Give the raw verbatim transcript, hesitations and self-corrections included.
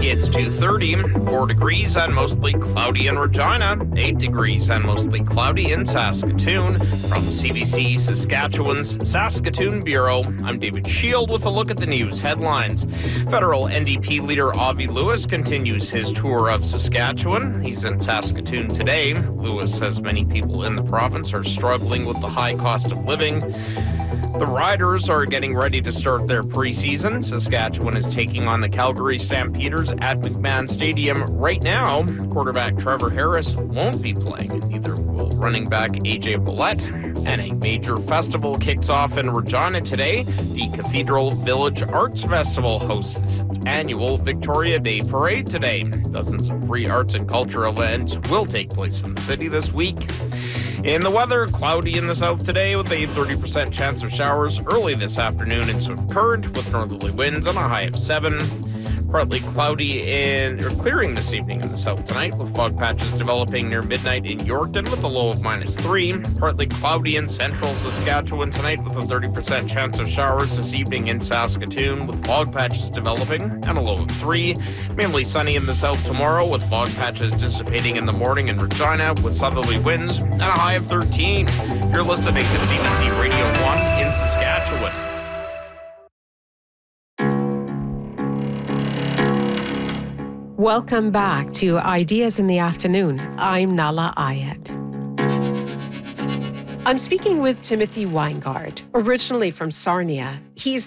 It's two thirty, four degrees and mostly cloudy in Regina, eight degrees and mostly cloudy in Saskatoon. From C B C Saskatchewan's Saskatoon Bureau, I'm David Shield with a look at the news headlines. Federal N D P leader Avi Lewis continues his tour of Saskatchewan. He's in Saskatoon today. Lewis says many people in the province are struggling with the high cost of living. The Riders are getting ready to start their preseason. Saskatchewan is taking on the Calgary Stampeders at McMahon Stadium right now. Quarterback Trevor Harris won't be playing. Neither will running back A J Ouellette. And a major festival kicks off in Regina today. The Cathedral Village Arts Festival hosts its annual Victoria Day Parade today. Dozens of free arts and cultural events will take place in the city this week. In the weather, cloudy in the south today with a thirty percent chance of showers early this afternoon in Swift Current with northerly winds and a high of seven. Partly cloudy in, or clearing this evening in the south tonight with fog patches developing near midnight in Yorkton with a low of minus three. Partly cloudy in central Saskatchewan tonight with a thirty percent chance of showers this evening in Saskatoon with fog patches developing and a low of three. Mainly sunny in the south tomorrow with fog patches dissipating in the morning in Regina with southerly winds and a high of thirteen. You're listening to C B C Radio one in Saskatchewan. Welcome back to Ideas in the Afternoon. I'm Nala Ayed. I'm speaking with Timothy Weingard, originally from Sarnia. He's